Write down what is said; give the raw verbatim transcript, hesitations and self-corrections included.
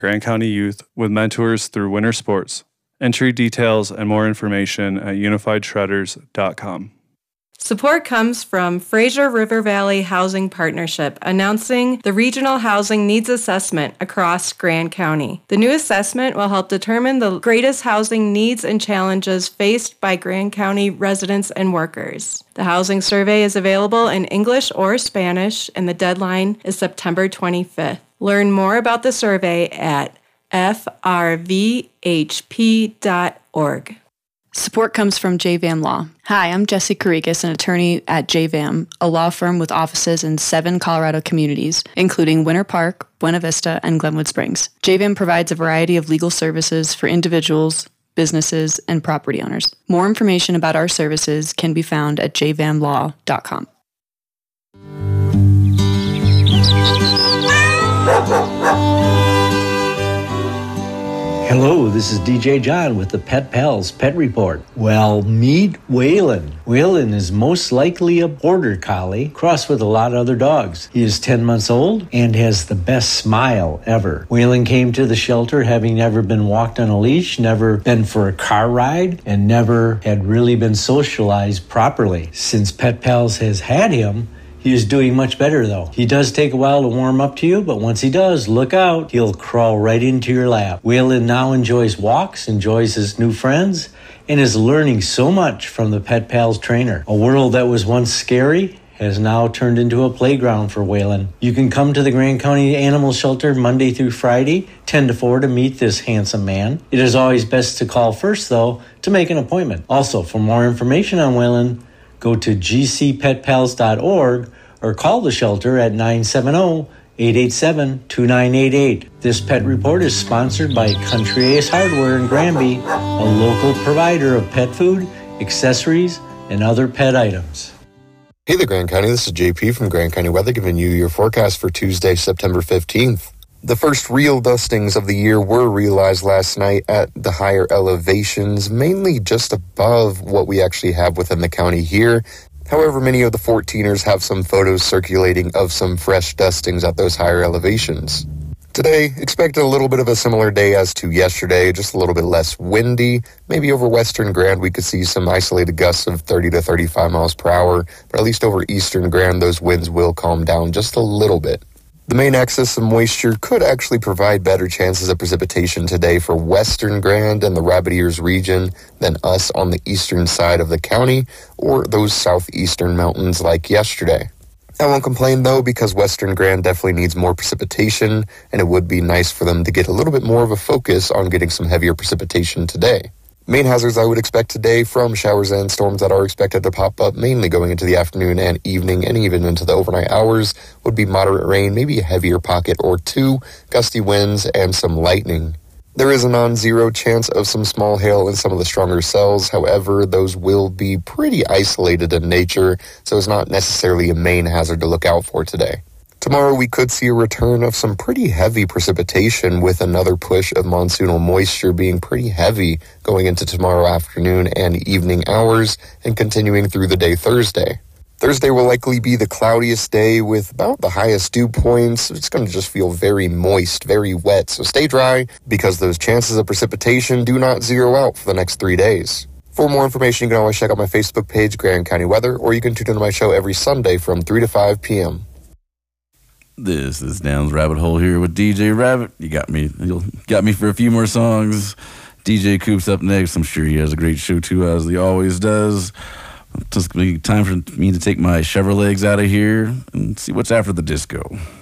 Grand County youth with mentors through winter sports. Entry details and more information at unified shredders dot com. Support comes from Fraser River Valley Housing Partnership, announcing the Regional Housing Needs Assessment across Grand County. The new assessment will help determine the greatest housing needs and challenges faced by Grand County residents and workers. The housing survey is available in English or Spanish, and the deadline is September twenty-fifth. Learn more about the survey at f r v h p dot org. Support comes from J V A M Law. Hi, I'm Jesse Karikas, an attorney at J V A M, a law firm with offices in seven Colorado communities, including Winter Park, Buena Vista, and Glenwood Springs. J V A M provides a variety of legal services for individuals, businesses, and property owners. More information about our services can be found at j v a m law dot com. Hello, this is D J John with the Pet Pals Pet Report. Well, meet Waylon. Waylon is most likely a border collie, crossed with a lot of other dogs. He is ten months old and has the best smile ever. Waylon came to the shelter having never been walked on a leash, never been for a car ride, and never had really been socialized properly. Since Pet Pals has had him, he is doing much better, though. He does take a while to warm up to you, but once he does, look out. He'll crawl right into your lap. Waylon now enjoys walks, enjoys his new friends, and is learning so much from the Pet Pals trainer. A world that was once scary has now turned into a playground for Waylon. You can come to the Grand County Animal Shelter Monday through Friday, ten to four, to meet this handsome man. It is always best to call first, though, to make an appointment. Also, for more information on Waylon, go to g c pet pals dot org or call the shelter at nine seven zero, eight eight seven, two nine eight eight. This pet report is sponsored by Country Ace Hardware in Granby, a local provider of pet food, accessories, and other pet items. Hey there, Grand County. This is J P from Grand County Weather giving you your forecast for Tuesday, September fifteenth. The first real dustings of the year were realized last night at the higher elevations, mainly just above what we actually have within the county here. However, many of the fourteeners have some photos circulating of some fresh dustings at those higher elevations. Today, expect a little bit of a similar day as to yesterday, just a little bit less windy. Maybe over Western Grand, we could see some isolated gusts of thirty to thirty-five miles per hour, but at least over Eastern Grand, those winds will calm down just a little bit. The main excess of moisture could actually provide better chances of precipitation today for Western Grand and the Rabbit Ears region than us on the eastern side of the county or those southeastern mountains like yesterday. I won't complain, though, because Western Grand definitely needs more precipitation, and it would be nice for them to get a little bit more of a focus on getting some heavier precipitation today. Main hazards I would expect today from showers and storms that are expected to pop up mainly going into the afternoon and evening and even into the overnight hours would be moderate rain, maybe a heavier pocket or two, gusty winds, and some lightning. There is a non-zero chance of some small hail in some of the stronger cells. However, those will be pretty isolated in nature, so it's not necessarily a main hazard to look out for today. Tomorrow, we could see a return of some pretty heavy precipitation with another push of monsoonal moisture being pretty heavy going into tomorrow afternoon and evening hours and continuing through the day Thursday. Thursday will likely be the cloudiest day with about the highest dew points. It's going to just feel very moist, very wet, so stay dry because those chances of precipitation do not zero out for the next three days. For more information, you can always check out my Facebook page, Grand County Weather, or you can tune into my show every Sunday from three to five p.m. This is Down's Rabbit Hole here with D J Rabbit. You got me. You got me for a few more songs. D J Coop's up next. I'm sure he has a great show too, as he always does. It's just gonna be time for me to take my Chevrolegs out of here and see what's after the disco.